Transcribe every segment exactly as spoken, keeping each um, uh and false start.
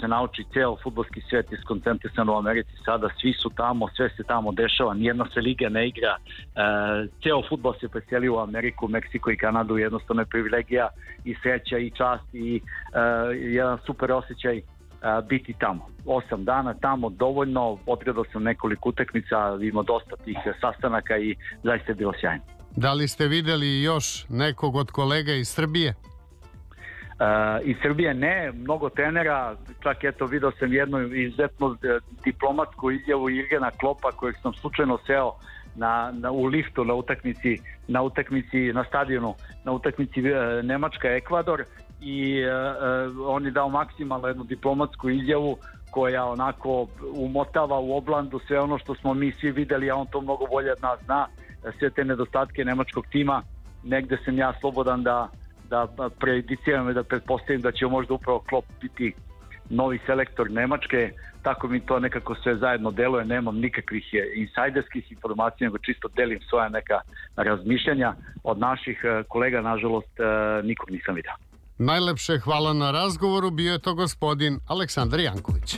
se nauči, ceo fudbalski svijet je skoncentrisan u Americi sada, svi su tamo, sve se tamo dešava, nijedna se liga ne igra, e, ceo fudbal se preselio u Ameriku, Meksiko i Kanadu, jednostavno je privilegija i sreća i čast i e, jedan super osjećaj e, biti tamo. Osam dana tamo dovoljno, odgledao sam nekoliko utakmica, imao dosta tih sastanaka i zaista je bilo sjajno. Da li ste vidjeli još nekog od kolega iz Srbije? Uh, iz Srbije ne, mnogo trenera, čak eto vidio sam jednu izuzetno diplomatsku izjavu Jurgena Kloppa kojeg sam slučajno seo na, na, u liftu na utakmici, na utakmici na stadionu, na utakmici uh, Nemačka-Ekvador i uh, uh, on je dao maksimalno jednu diplomatsku izjavu koja onako umotava u oblandu sve ono što smo mi svi videli, a on to mnogo bolje od nas zna, sve te nedostatke nemačkog tima. Negde sam ja slobodan da da prejudiciram i da pretpostavim da će možda upravo Klopp biti novi selektor Nemačke, tako mi to nekako sve zajedno deluje, nemam nikakvih insajderskih informacija, nego čisto delim svoja neka razmišljanja. Od naših kolega, nažalost, nikog nisam vidio. Najlepše hvala na razgovoru, bio je to gospodin Aleksandar Janković.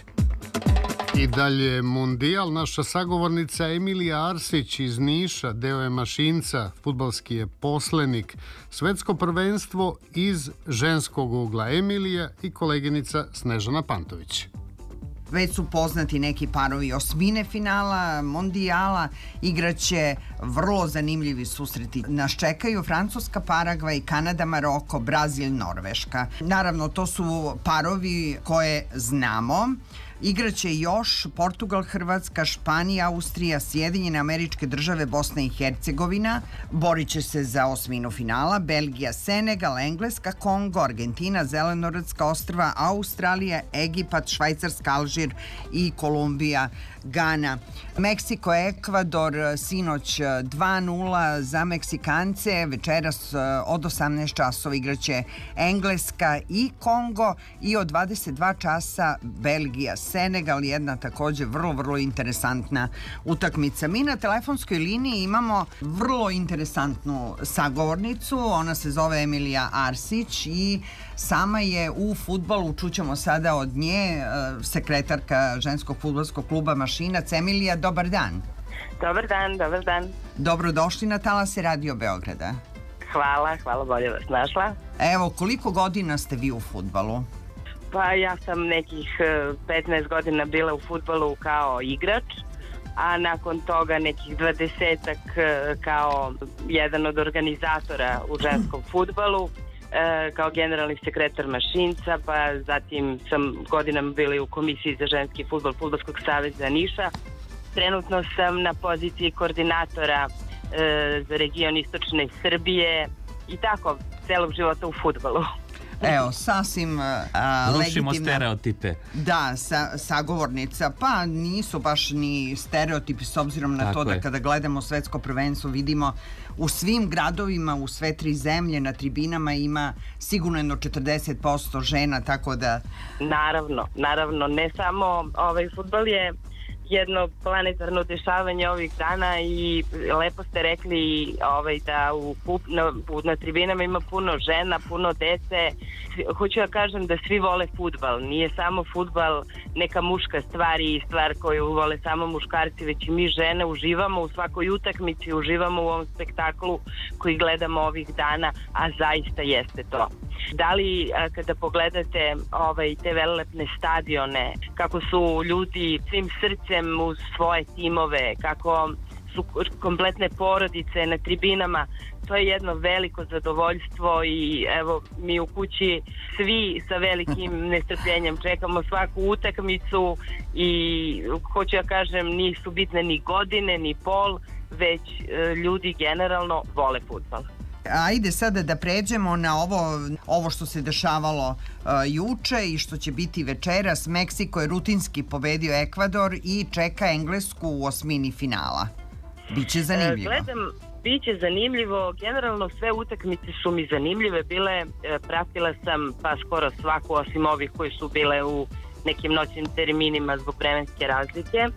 I dalje Mundijal, naša sagovornica Emilija Arsić iz Niša, deo je Mašinca, fudbalski je poslenik. Svetsko prvenstvo iz ženskog ugla Emilija i koleginica Snežana Pantović. Već su poznati neki parovi osmine finala Mondijala, igraće vrlo zanimljivi susreti. Nas čekaju Francuska, Paragvaj, Kanada, Maroko, Brazil, Norveška. Naravno, to su parovi koje znamo. Igraće još Portugal, Hrvatska, Španija, Austrija, Sjedinjene Američke Države, Bosna i Hercegovina. Borit će se za osminu finala Belgija, Senegal, Engleska, Kongo, Argentina, Zelenorodska ostrva, Australija, Egipat, Švajcarska, Alžir i Kolumbija, Gana. Meksiko, Ekvador, sinoć dva nula za Meksikance, večeras od osamnaest časova igraće Engleska i Kongo i od dvadeset dva časa Belgija, Senegal, jedna također vrlo, vrlo interesantna utakmica. Mi na telefonskoj liniji imamo vrlo interesantnu sagovornicu, ona se zove Emilija Arsić i sama je u fudbalu, čućemo sada od nje, sekretarka ženskog fudbalskog kluba Mašinac. Emilija, dobar dan. Dobar dan, dobar dan. Dobrodošli na talase Radio Beograda. Hvala, hvala, bolje vas našla. Evo, koliko godina ste vi u fudbalu? Pa ja sam nekih petnaest godina bila u fudbalu kao igrač, a nakon toga nekih dvadesetak kao jedan od organizatora u ženskom fudbalu, kao generalni sekretar Mašinca, pa zatim sam godinama bila u komisiji za ženski fudbal Fudbalskog saveza Niša. Trenutno sam na poziciji koordinatora e, za region istočne Srbije i tako celog života u fudbalu. Evo, sasvim a, rušimo legitimna, stereotipe. Da, sa, sagovornica, pa nisu baš ni stereotipi s obzirom na Tako to da je. kada gledamo svetsko prvenstvo vidimo u svim gradovima, u sve tri zemlje, na tribinama ima sigurno jedno četrdeset posto žena, tako da... Naravno, naravno, ne samo ovaj fudbal je jedno planetarno dešavanje ovih dana i lepo ste rekli ovaj, da u, na, na tribinama ima puno žena, puno dece. Hoću da kažem da svi vole fudbal. Nije samo fudbal neka muška stvar i stvar koju vole samo muškarci, već i mi žene uživamo u svakoj utakmici, uživamo u ovom spektaklu koji gledamo ovih dana, a zaista jeste to. Da li a, kada pogledate ovaj, te velelepne stadione, kako su ljudi svim srcem uz svoje timove, kako su kompletne porodice na tribinama, to je jedno veliko zadovoljstvo i evo mi u kući svi sa velikim nestrpljenjem čekamo svaku utakmicu i hoću ja kažem nisu bitne ni godine ni pol, već e, ljudi generalno vole fudbal. Ajde sada da pređemo na ovo, ovo što se dešavalo uh, juče i što će biti večeras. Meksiko je rutinski pobedio Ekvador i čeka Englesku u osmini finala. Biće zanimljivo. E, gledam, biće zanimljivo. Generalno sve utakmice su mi zanimljive bile. E, pratila sam pa skoro svaku osim ovih koji su bile u nekim noćnim terminima zbog vremenske razlike.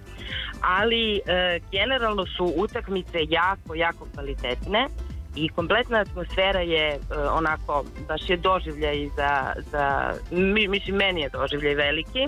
Ali e, generalno su utakmice jako, jako kvalitetne. I kompletna atmosfera je uh, onako, baš je doživljaj za, za, mislim, meni je doživljaj veliki.